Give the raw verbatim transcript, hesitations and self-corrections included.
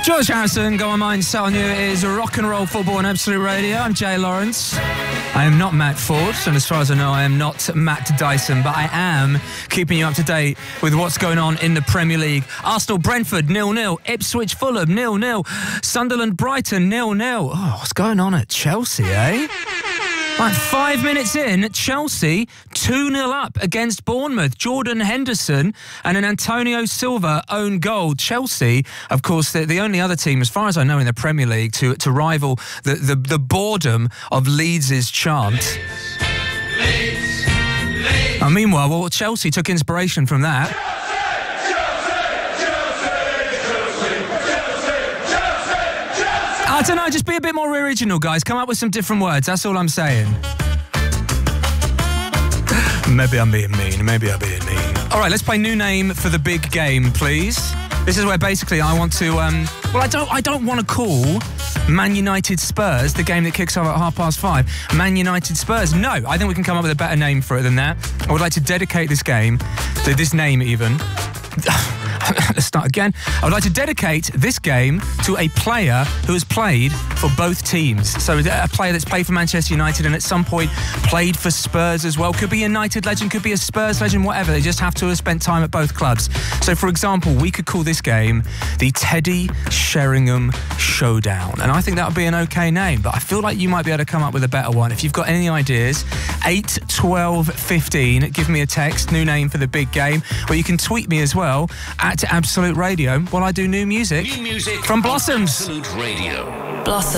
George Harrison, Go On Mine, telling you it is rock and roll football on Absolute Radio. I'm Jay Lawrence. I am not Matt Ford, and as far as I know, I am not Matt Dyson, but I am keeping you up to date with what's going on in the Premier League. Arsenal, Brentford, nil nil. Ipswich, Fulham, nil nil. Sunderland, Brighton, nil nil. Oh, what's going on at Chelsea, eh? Like five minutes in, Chelsea two nil up against Bournemouth. Jordan Henderson and an Antonio Silva own goal. Chelsea, of course, they're the only other team, as far as I know, in the Premier League to, to rival the, the, the boredom of Leeds' chant. Leeds, Leeds, Leeds. And meanwhile, well, Chelsea took inspiration from that. I don't know, just be a bit more original, guys. Come up with some different words, that's all I'm saying. Maybe I'm being mean, maybe I'm being mean. All right, let's play new name for the big game, please. This is where basically I want to, um, well, I don't, I don't want to call Man United Spurs, the game that kicks off at half past five, Man United Spurs. No, I think we can come up with a better name for it than that. I would like to dedicate this game, to this name even. Let's start again. I would like to dedicate this game to a player who has played for both teams. So a player that's played for Manchester United and at some point played for Spurs as well. Could be a United legend, could be a Spurs legend, whatever. They just have to have spent time at both clubs. So, for example, we could call this game the Teddy Sheringham Showdown. And I think that would be an okay name, but I feel like you might be able to come up with a better one. If you've got any ideas, eight, twelve, fifteen, give me a text, new name for the big game. Or you can tweet me as well, at Absolute Radio, while I do new music, new music from Blossoms. Absolute Radio. Blossom.